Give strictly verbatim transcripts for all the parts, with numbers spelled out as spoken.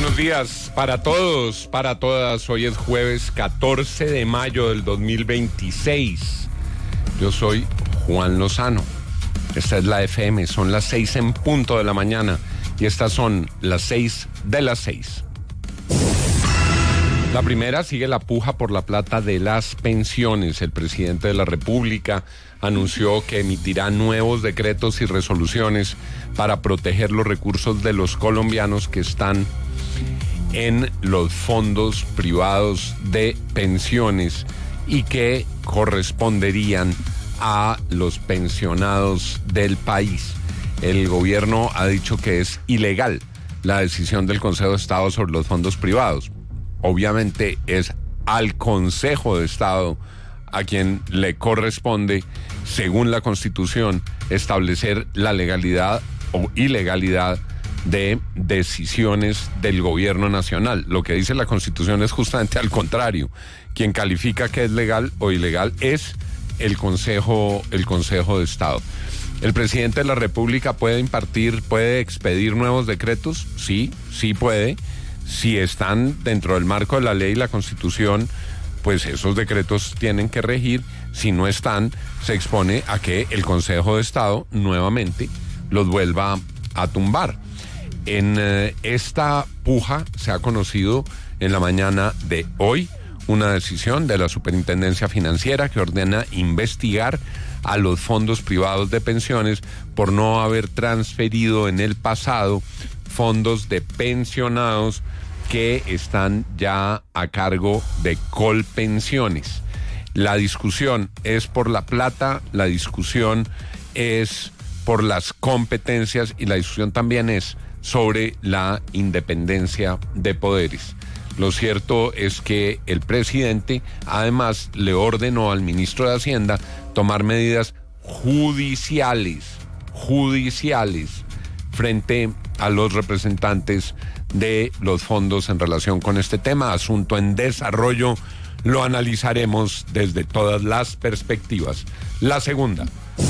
buenos días para todos, para todas. Hoy es jueves catorce de mayo del dos mil veintiséis. Yo soy Juan Lozano. Esta es la F M, son las seis en punto de la mañana y estas son las seis de las seis. La primera, sigue la puja por la plata de las pensiones. El presidente de la República anunció que emitirá nuevos decretos y resoluciones para proteger los recursos de los colombianos que están en los fondos privados de pensiones y que corresponderían a los pensionados del país. El gobierno ha dicho que es ilegal la decisión del Consejo de Estado sobre los fondos privados. Obviamente es al Consejo de Estado a quien le corresponde, según la Constitución, establecer la legalidad o ilegalidad de decisiones del gobierno nacional. Lo que dice la Constitución es justamente al contrario. Quien califica que es legal o ilegal es el Consejo, el Consejo de Estado. ¿El presidente de la República puede impartir, puede expedir nuevos decretos? Sí, sí puede. Si están dentro del marco de la ley y la Constitución, pues esos decretos tienen que regir. Si no están, se expone a que el Consejo de Estado nuevamente los vuelva a tumbar. En eh, esta puja se ha conocido en la mañana de hoy una decisión de la Superintendencia Financiera que ordena investigar a los fondos privados de pensiones por no haber transferido en el pasado fondos de pensionados que están ya a cargo de Colpensiones. La discusión es por la plata, la discusión es por las competencias y la discusión también es sobre la independencia de poderes. Lo cierto es que el presidente además le ordenó al ministro de Hacienda tomar medidas judiciales, judiciales, frente a los representantes de los fondos en relación con este tema, asunto en desarrollo. Lo analizaremos desde todas las perspectivas. La segunda.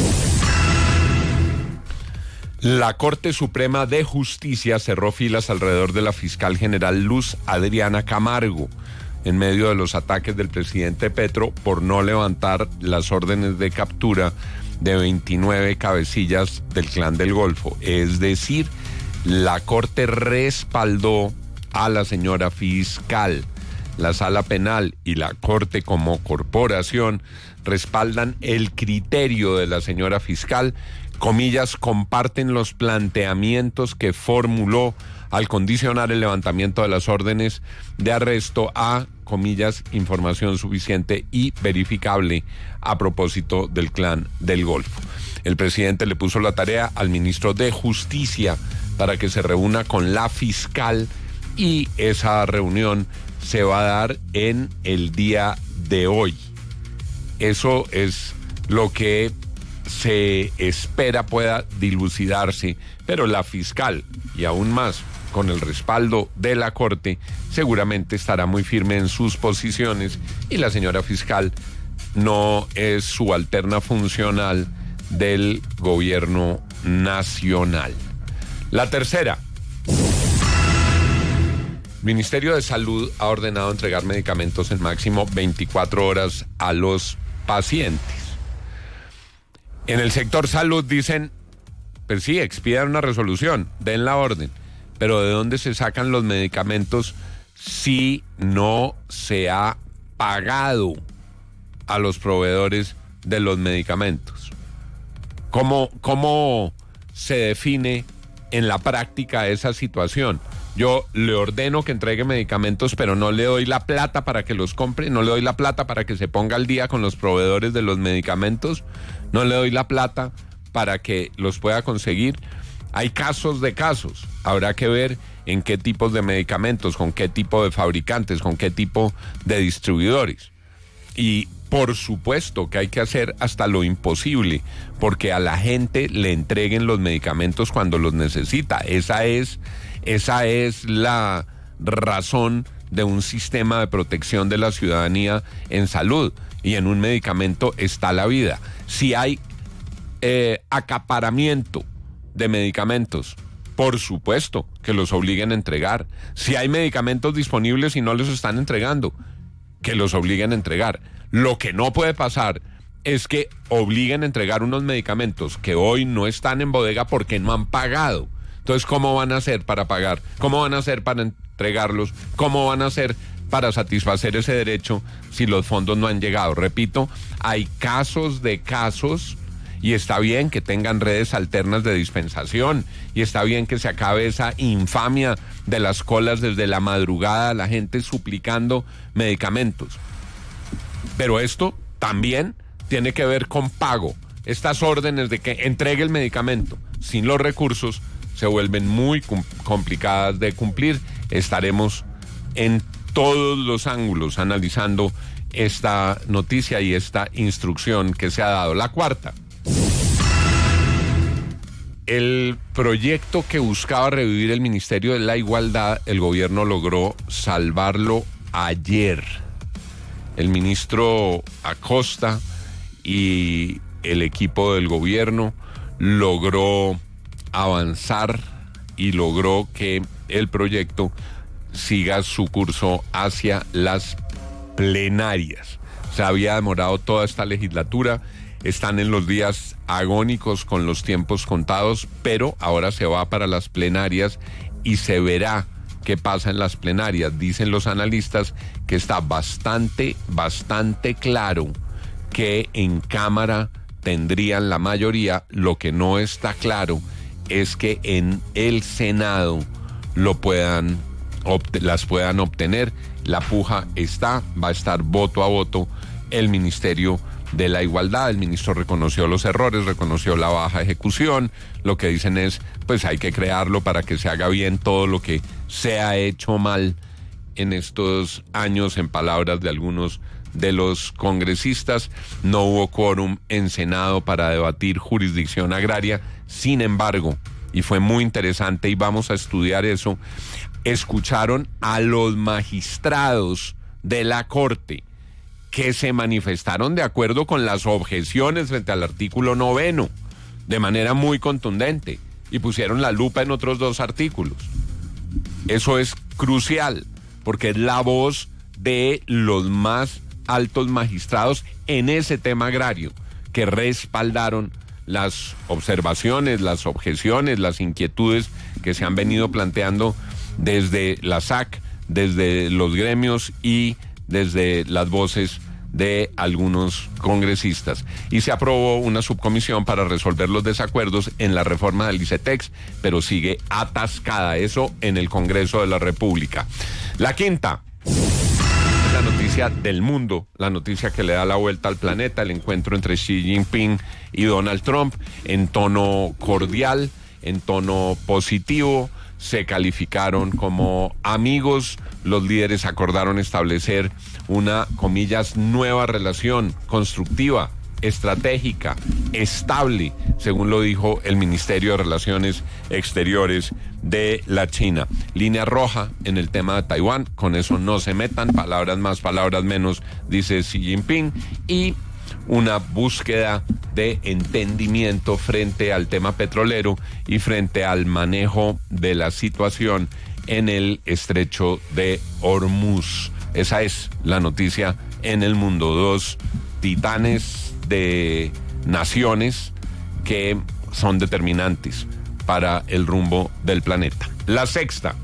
La Corte Suprema de Justicia cerró filas alrededor de la fiscal general Luz Adriana Camargo en medio de los ataques del presidente Petro por no levantar las órdenes de captura de veintinueve cabecillas del Clan del Golfo. Es decir, la Corte respaldó a la señora fiscal. La Sala Penal y la Corte como corporación respaldan el criterio de la señora fiscal. Comillas, comparten los planteamientos que formuló al condicionar el levantamiento de las órdenes de arresto a, comillas, información suficiente y verificable a propósito del Clan del Golfo. El presidente le puso la tarea al ministro de Justicia para que se reúna con la fiscal y esa reunión se va a dar en el día de hoy. Eso es lo que se espera pueda dilucidarse, pero la fiscal, y aún más con el respaldo de la Corte, seguramente estará muy firme en sus posiciones y la señora fiscal no es subalterna funcional del gobierno nacional. La tercera. El Ministerio de Salud ha ordenado entregar medicamentos en máximo veinticuatro horas a los pacientes. En el sector salud dicen, pues sí, expidan una resolución, den la orden, pero ¿de dónde se sacan los medicamentos si no se ha pagado a los proveedores de los medicamentos? ¿Cómo, cómo se define en la práctica esa situación? Yo le ordeno que entregue medicamentos, pero no le doy la plata para que los compre, no le doy la plata para que se ponga al día con los proveedores de los medicamentos, no le doy la plata para que los pueda conseguir. Hay casos de casos, habrá que ver en qué tipos de medicamentos, con qué tipo de fabricantes, con qué tipo de distribuidores. Y por supuesto que hay que hacer hasta lo imposible porque a la gente le entreguen los medicamentos cuando los necesita. Esa es, esa es la razón de un sistema de protección de la ciudadanía en salud, y en un medicamento está la vida. Si hay eh, acaparamiento de medicamentos Por supuesto que los obliguen a entregar. Si hay medicamentos disponibles y no los están entregando, que los obliguen a entregar. Lo que no puede pasar es que obliguen a entregar unos medicamentos que hoy no están en bodega porque no han pagado. Entonces, ¿cómo van a hacer para pagar? ¿Cómo van a hacer para entregarlos? ¿Cómo van a hacer para satisfacer ese derecho si los fondos no han llegado? Repito, hay casos de casos y está bien que tengan redes alternas de dispensación y está bien que se acabe esa infamia de las colas desde la madrugada, la gente suplicando medicamentos. Pero esto también tiene que ver con pago. Estas órdenes de que entregue el medicamento sin los recursos se vuelven muy com- complicadas de cumplir. Estaremos en todos los ángulos analizando esta noticia y esta instrucción que se ha dado. La cuarta. El proyecto que buscaba revivir el Ministerio de la Igualdad, el gobierno logró salvarlo ayer. El ministro Acosta y el equipo del gobierno logró avanzar y logró que el proyecto siga su curso hacia las plenarias. Se había demorado toda esta legislatura, están en los días agónicos con los tiempos contados, pero ahora se va para las plenarias y se verá qué pasa en las plenarias. Dicen los analistas que está bastante, bastante claro que en Cámara tendrían la mayoría. Lo que no está claro es que en el Senado lo puedan, las puedan obtener. La puja está, va a estar voto a voto el Ministerio de la Igualdad. El ministro reconoció los errores, reconoció la baja ejecución. Lo que dicen es, pues hay que crearlo para que se haga bien todo lo que se ha hecho mal en estos años, en palabras de algunos de los congresistas. No hubo quórum en Senado para debatir jurisdicción agraria. Sin embargo, y fue muy interesante y vamos a estudiar eso, escucharon a los magistrados de la Corte que se manifestaron de acuerdo con las objeciones frente al artículo noveno de manera muy contundente y pusieron la lupa en otros dos artículos. Eso es crucial porque es la voz de los más altos magistrados en ese tema agrario que respaldaron las observaciones, las objeciones, las inquietudes que se han venido planteando desde la S A C, desde los gremios y desde las voces de algunos congresistas. Y se aprobó una subcomisión para resolver los desacuerdos en la reforma del ICETEX, pero sigue atascada eso en el Congreso de la República. La quinta, la noticia del mundo, la noticia que le da la vuelta al planeta, el encuentro entre Xi Jinping y Donald Trump, en tono cordial, en tono positivo. Se calificaron como amigos, los líderes acordaron establecer una, comillas, nueva relación constructiva, estratégica, estable, según lo dijo el Ministerio de Relaciones Exteriores de la China. Línea roja en el tema de Taiwán, con eso no se metan, palabras más, palabras menos, dice Xi Jinping, y una búsqueda de entendimiento frente al tema petrolero y frente al manejo de la situación en el estrecho de Hormuz. Esa es la noticia en el mundo. Dos titanes de naciones que son determinantes para el rumbo del planeta. La sexta.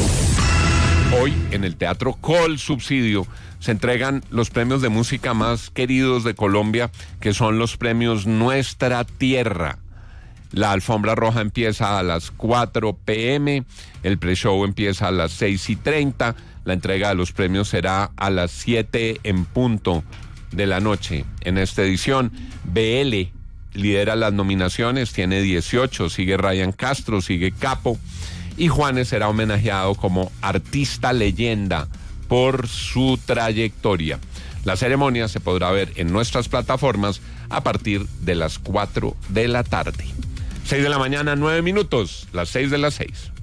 Hoy en el Teatro Colsubsidio se entregan los premios de música más queridos de Colombia, que son los premios Nuestra Tierra. La alfombra roja empieza a las cuatro pe eme, el pre-show empieza a las seis y treinta, la entrega de los premios será a las siete en punto de la noche. En esta edición, B L lidera las nominaciones, tiene dieciocho, sigue Ryan Castro, sigue Capo, y Juanes será homenajeado como artista leyenda por su trayectoria. La ceremonia se podrá ver en nuestras plataformas a partir de las cuatro de la tarde. seis de la mañana, nueve minutos, las seis de las seis.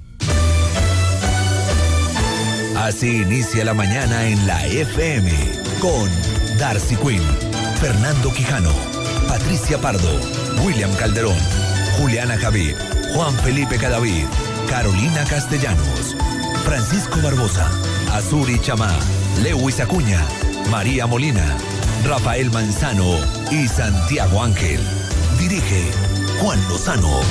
Así inicia la mañana en la F M con Darcy Quinn, Fernando Quijano, Patricia Pardo, William Calderón, Juliana Javid, Juan Felipe Cadavid, Carolina Castellanos, Francisco Barbosa, Azuri Chamá, Lewis Acuña, María Molina, Rafael Manzano y Santiago Ángel. Dirige Juan Lozano.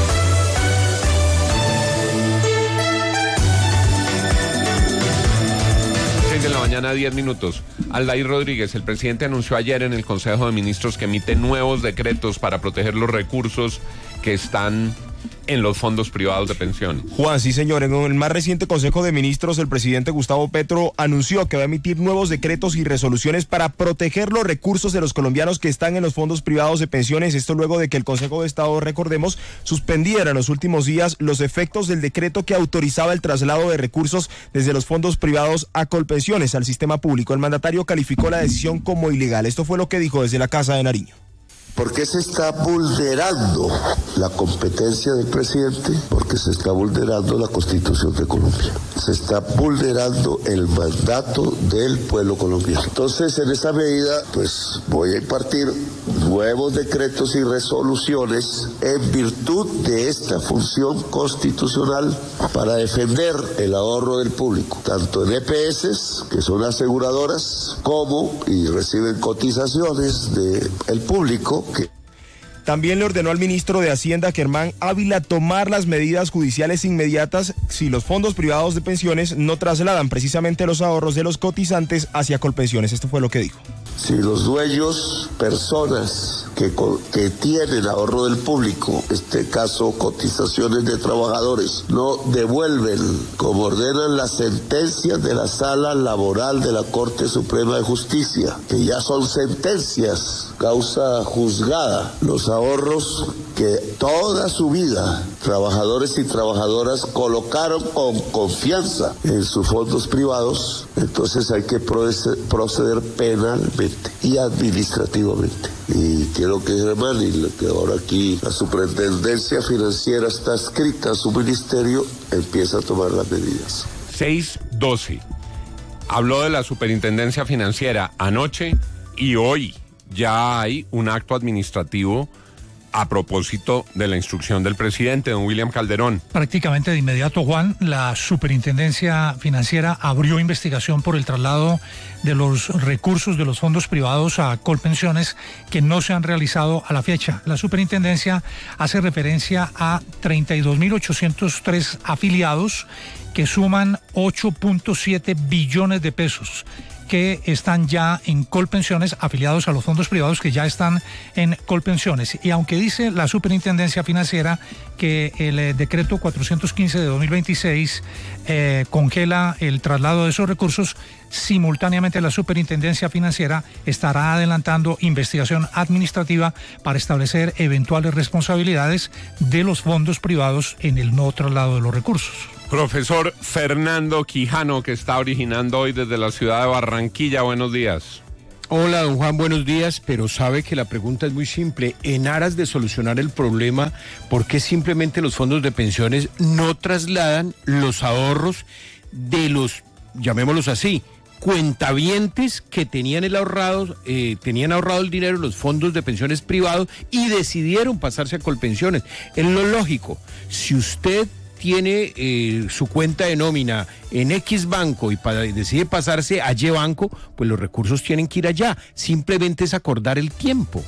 seis de la mañana, diez minutos. Aldair Rodríguez, el presidente anunció ayer en el Consejo de Ministros que emite nuevos decretos para proteger los recursos que están en los fondos privados de pensión. Juan, sí señor, en el más reciente Consejo de Ministros el presidente Gustavo Petro anunció que va a emitir nuevos decretos y resoluciones para proteger los recursos de los colombianos que están en los fondos privados de pensiones, esto luego de que el Consejo de Estado, recordemos, suspendiera en los últimos días los efectos del decreto que autorizaba el traslado de recursos desde los fondos privados a Colpensiones al sistema público. El mandatario calificó la decisión como ilegal. Esto fue lo que dijo desde la Casa de Nariño. ¿Por qué se está vulnerando la competencia del presidente? Porque se está vulnerando la Constitución de Colombia. Se está vulnerando el mandato del pueblo colombiano. Entonces, en esa medida, pues voy a impartir nuevos decretos y resoluciones en virtud de esta función constitucional para defender el ahorro del público, tanto en E P S, que son aseguradoras, como y reciben cotizaciones del público. Que... También le ordenó al ministro de Hacienda, Germán Ávila, tomar las medidas judiciales inmediatas si los fondos privados de pensiones no trasladan precisamente los ahorros de los cotizantes hacia Colpensiones. Esto fue lo que dijo. Si los dueños, personas que, que tienen ahorro del público, en este caso cotizaciones de trabajadores, no devuelven, como ordenan las sentencias de la Sala Laboral de la Corte Suprema de Justicia, que ya son sentencias, causa juzgada, los ahorros que toda su vida trabajadores y trabajadoras colocaron con confianza en sus fondos privados, entonces hay que proceder penalmente y administrativamente. Y quiero que Germán, y que ahora aquí la superintendencia financiera está adscrita a su ministerio, empieza a tomar las medidas. seis doce. Habló de la superintendencia financiera anoche y hoy ya hay un acto administrativo a propósito de la instrucción del presidente, don William Calderón. Prácticamente de inmediato, Juan, la Superintendencia Financiera abrió investigación por el traslado de los recursos de los fondos privados a Colpensiones que no se han realizado a la fecha. La Superintendencia hace referencia a treinta y dos mil ochocientos tres afiliados que suman ocho punto siete billones de pesos que están ya en Colpensiones, afiliados a los fondos privados que ya están en Colpensiones. Y aunque dice la Superintendencia Financiera que el eh, decreto cuatrocientos quince de dos mil veintiséis eh, congela el traslado de esos recursos, simultáneamente la Superintendencia Financiera estará adelantando investigación administrativa para establecer eventuales responsabilidades de los fondos privados en el no traslado de los recursos. Profesor Fernando Quijano, que está originando hoy desde la ciudad de Barranquilla. Buenos días. Hola, don Juan, buenos días, pero sabe que la pregunta es muy simple. En aras de solucionar el problema, ¿por qué simplemente los fondos de pensiones no trasladan los ahorros de los, llamémoslos así, cuentavientes que tenían el ahorrado, eh, tenían ahorrado el dinero en los fondos de pensiones privados y decidieron pasarse a Colpensiones? Es lo lógico. Si usted tiene eh, su cuenta de nómina en X banco y para, decide pasarse a Y banco, pues los recursos tienen que ir allá. Simplemente es acordar el tiempo.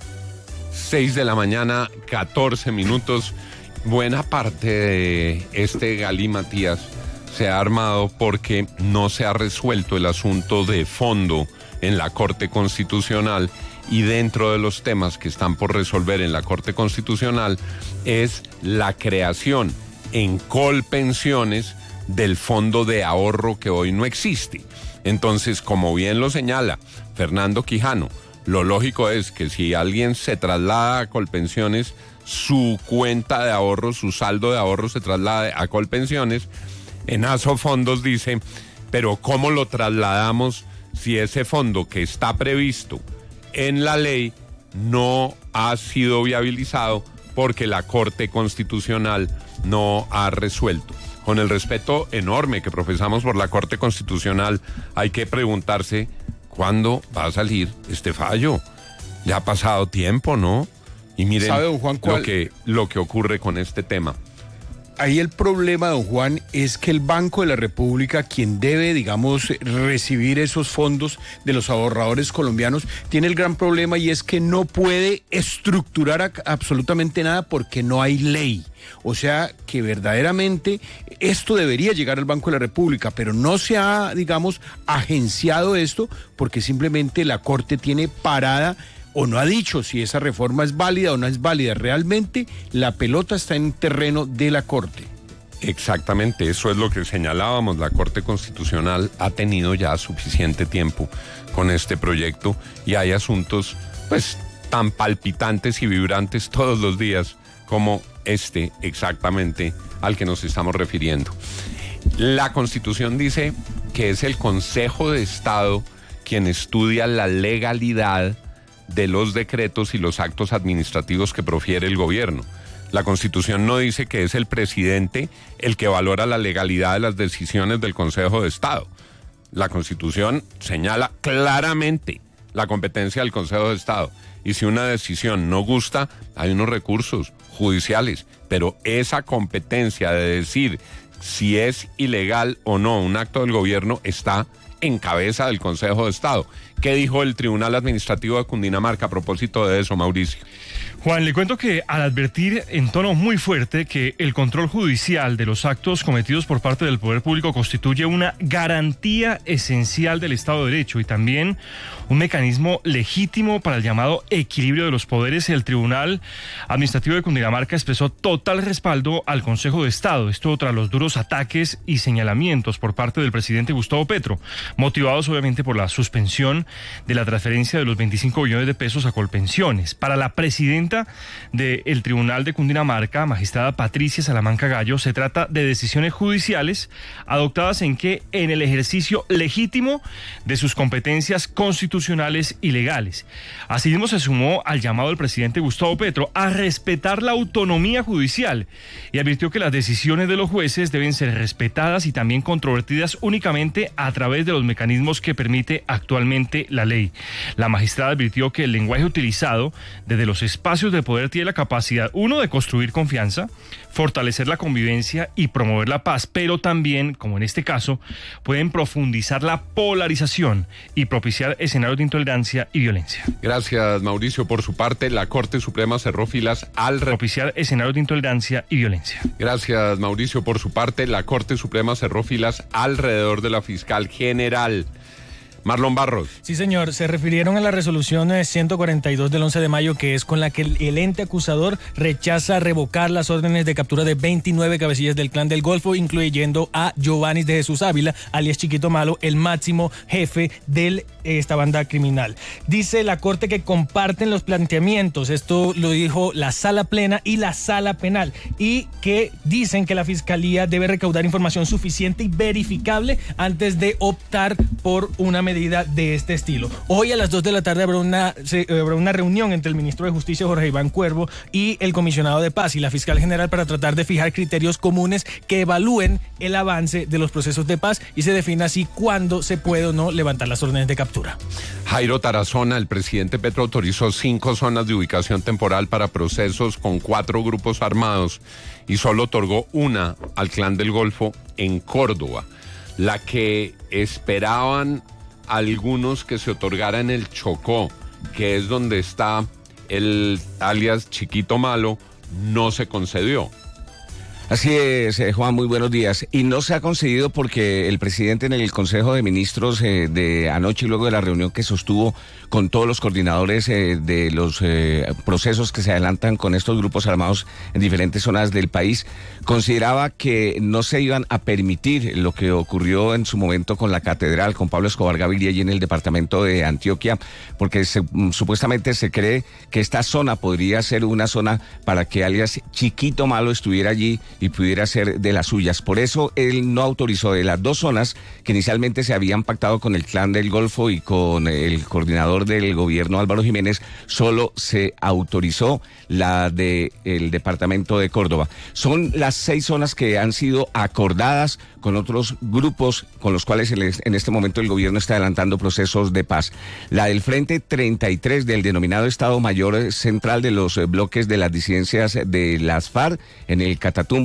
seis de la mañana, catorce minutos. Buena parte de este galimatías se ha armado porque no se ha resuelto el asunto de fondo en la Corte Constitucional, y dentro de los temas que están por resolver en la Corte Constitucional es la creación en Colpensiones del fondo de ahorro que hoy no existe. Entonces, como bien lo señala Fernando Quijano, lo lógico es que si alguien se traslada a Colpensiones, su cuenta de ahorro, su saldo de ahorro se traslade a Colpensiones. En Asofondos dice, pero ¿cómo lo trasladamos si ese fondo que está previsto en la ley no ha sido viabilizado porque la Corte Constitucional no ha resuelto? Con el respeto enorme que profesamos por la Corte Constitucional, hay que preguntarse cuándo va a salir este fallo. Ya ha pasado tiempo, ¿no? Y miren ¿Sabe, don Juan, cuál? lo que, lo que ocurre con este tema. ahí el problema, don Juan, es que el Banco de la República, quien debe, digamos, recibir esos fondos de los ahorradores colombianos, tiene el gran problema y es que no puede estructurar a, absolutamente nada porque no hay ley. O sea que verdaderamente esto debería llegar al Banco de la República, pero no se ha, digamos, agenciado esto porque simplemente la Corte tiene parada o no ha dicho si esa reforma es válida o no es válida. Realmente la pelota está en terreno de la Corte. Exactamente, eso es lo que señalábamos. La Corte Constitucional ha tenido ya suficiente tiempo con este proyecto y hay asuntos pues tan palpitantes y vibrantes todos los días como este exactamente al que nos estamos refiriendo. La Constitución dice que es el Consejo de Estado quien estudia la legalidad de los decretos y los actos administrativos que profiere el gobierno. La Constitución no dice que es el presidente el que valora la legalidad de las decisiones del Consejo de Estado. La Constitución señala claramente la competencia del Consejo de Estado. Y si una decisión no gusta, hay unos recursos judiciales. Pero esa competencia de decir si es ilegal o no un acto del gobierno está en cabeza del Consejo de Estado. ¿Qué dijo el Tribunal Administrativo de Cundinamarca a propósito de eso, Mauricio? Juan, le cuento que al advertir en tono muy fuerte que el control judicial de los actos cometidos por parte del Poder Público constituye una garantía esencial del Estado de Derecho y también un mecanismo legítimo para el llamado equilibrio de los poderes, el Tribunal Administrativo de Cundinamarca expresó total respaldo al Consejo de Estado, esto tras los duros ataques y señalamientos por parte del presidente Gustavo Petro, motivados obviamente por la suspensión de la transferencia de los veinticinco billones de pesos a Colpensiones. Para la presidenta del Tribunal de Cundinamarca, magistrada Patricia Salamanca Gallo, se trata de decisiones judiciales adoptadas en que en el ejercicio legítimo de sus competencias constitucionales y legales. Asimismo, se sumó al llamado del presidente Gustavo Petro a respetar la autonomía judicial y advirtió que las decisiones de los jueces deben ser respetadas y también controvertidas únicamente a través de los mecanismos que permite actualmente la ley. La magistrada advirtió que el lenguaje utilizado desde los espacios de poder tiene la capacidad, uno, de construir confianza, fortalecer la convivencia y promover la paz, pero también, como en este caso, pueden profundizar la polarización y propiciar escenarios de intolerancia y violencia. Gracias, Mauricio. Por su parte, la Corte Suprema cerró filas al... Propiciar escenarios de intolerancia y violencia. Gracias, Mauricio. Por su parte, la Corte Suprema cerró filas alrededor de la fiscal general. Marlon Barros. Sí, señor. Se refirieron a la resolución ciento cuarenta y dos del once de mayo, que es con la que el, el ente acusador rechaza revocar las órdenes de captura de veintinueve cabecillas del Clan del Golfo, incluyendo a Giovanni de Jesús Ávila, alias Chiquito Malo, el máximo jefe de esta banda criminal. Dice la Corte que comparten los planteamientos, esto lo dijo la Sala Plena y la Sala Penal, y que dicen que la Fiscalía debe recaudar información suficiente y verificable antes de optar por una medida de este estilo. Hoy a las dos de la tarde habrá una, se, habrá una reunión entre el ministro de Justicia, Jorge Iván Cuervo, y el comisionado de Paz y la fiscal general para tratar de fijar criterios comunes que evalúen el avance de los procesos de paz y se defina así cuándo se puede o no levantar las órdenes de captura. Jairo Tarazona, el presidente Petro autorizó cinco zonas de ubicación temporal para procesos con cuatro grupos armados y solo otorgó una al Clan del Golfo en Córdoba, la que esperaban algunos que se otorgara en el Chocó, que es donde está el alias Chiquito Malo, no se concedió. Así es, Juan, muy buenos días. Y no se ha concedido porque el presidente en el Consejo de Ministros eh, de anoche y luego de la reunión que sostuvo con todos los coordinadores eh, de los eh, procesos que se adelantan con estos grupos armados en diferentes zonas del país, consideraba que no se iban a permitir lo que ocurrió en su momento con la catedral, con Pablo Escobar Gaviria allí en el departamento de Antioquia, porque se, supuestamente se cree que esta zona podría ser una zona para que alias Chiquito Malo estuviera allí y pudiera ser de las suyas. Por eso él no autorizó de las dos zonas que inicialmente se habían pactado con el Clan del Golfo y con el coordinador del gobierno Álvaro Jiménez, solo se autorizó la del departamento de Córdoba. Son las seis zonas que han sido acordadas con otros grupos con los cuales en este momento el gobierno está adelantando procesos de paz. La del Frente treinta y tres del denominado Estado Mayor Central de los bloques de las disidencias de las FARC en el Catatumbo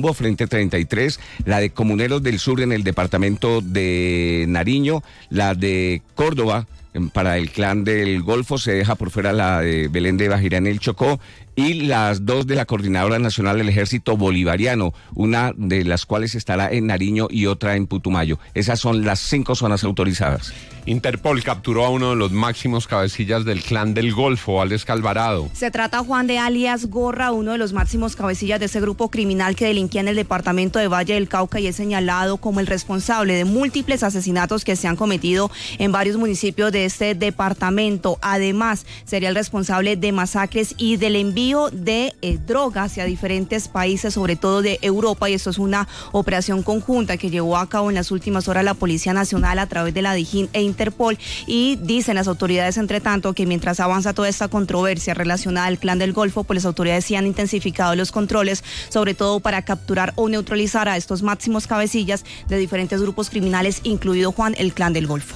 Cotumbo, frente treinta y tres, la de Comuneros del Sur en el departamento de Nariño, la de Córdoba, para el Clan del Golfo, se deja por fuera la de Belén de Bajirá en el Chocó, y las dos de la Coordinadora Nacional del Ejército Bolivariano, una de las cuales estará en Nariño y otra en Putumayo. Esas son las cinco zonas autorizadas. Interpol capturó a uno de los máximos cabecillas del Clan del Golfo, Alex Alvarado. Se trata, Juan, de alias Gorra, uno de los máximos cabecillas de ese grupo criminal que delinquía en el departamento de Valle del Cauca y es señalado como el responsable de múltiples asesinatos que se han cometido en varios municipios de este departamento. Además, sería el responsable de masacres y del envío de eh, drogas hacia diferentes países, sobre todo de Europa, y esto es una operación conjunta que llevó a cabo en las últimas horas la Policía Nacional a través de la DIJÍN e Interpol, y dicen las autoridades, entre tanto, que mientras avanza toda esta controversia relacionada al Clan del Golfo, pues las autoridades sí han intensificado los controles, sobre todo para capturar o neutralizar a estos máximos cabecillas de diferentes grupos criminales, incluido, Juan, el Clan del Golfo.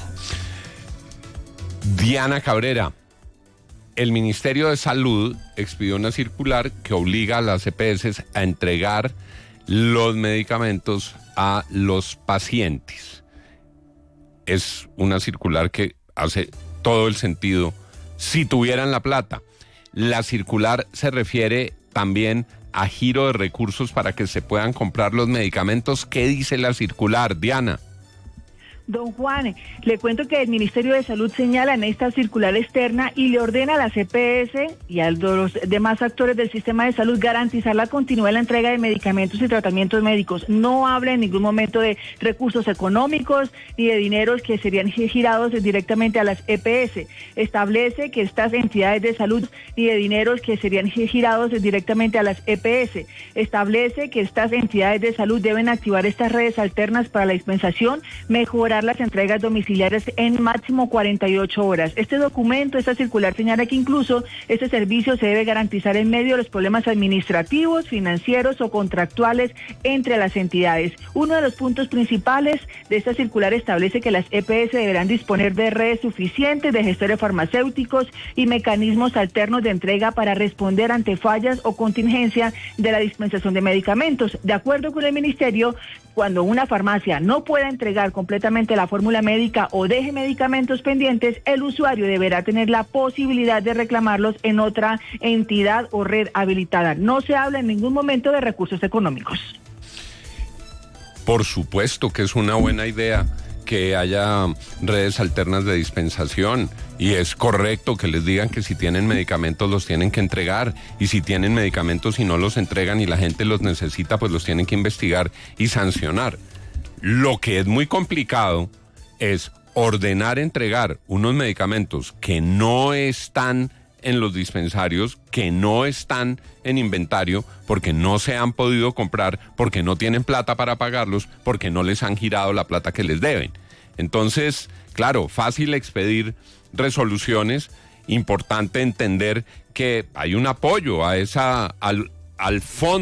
Diana Cabrera. El Ministerio de Salud expidió una circular que obliga a las E P S a entregar los medicamentos a los pacientes. Es una circular que hace todo el sentido si tuvieran la plata. La circular se refiere también a giro de recursos para que se puedan comprar los medicamentos. ¿Qué dice la circular, Diana? Don Juan, le cuento que el Ministerio de Salud señala en esta circular externa y le ordena a las E P S y a los demás actores del sistema de salud garantizar la continuidad de la entrega de medicamentos y tratamientos médicos. No habla en ningún momento de recursos económicos ni de dineros que serían girados directamente a las E P S. Establece que estas entidades de salud ni de dineros que serían girados directamente a las E P S. Establece que estas entidades de salud deben activar estas redes alternas para la dispensación, mejorar las entregas domiciliarias en máximo cuarenta y ocho horas. Este documento, esta circular señala que incluso este servicio se debe garantizar en medio de los problemas administrativos, financieros o contractuales entre las entidades. Uno de los puntos principales de esta circular establece que las E P S deberán disponer de redes suficientes de gestores farmacéuticos y mecanismos alternos de entrega para responder ante fallas o contingencia de la dispensación de medicamentos. De acuerdo con el Ministerio, cuando una farmacia no pueda entregar completamente la fórmula médica o deje medicamentos pendientes, el usuario deberá tener la posibilidad de reclamarlos en otra entidad o red habilitada. No se habla en ningún momento de recursos económicos. Por supuesto que es una buena idea que haya redes alternas de dispensación, y es correcto que les digan que si tienen medicamentos los tienen que entregar, y si tienen medicamentos y no los entregan y la gente los necesita, pues los tienen que investigar y sancionar. Lo que es muy complicado es ordenar entregar unos medicamentos que no están en los dispensarios, que no están en inventario, porque no se han podido comprar, porque no tienen plata para pagarlos, porque no les han girado la plata que les deben. Entonces, claro, fácil expedir resoluciones, importante entender que hay un apoyo a esa, al, al fondo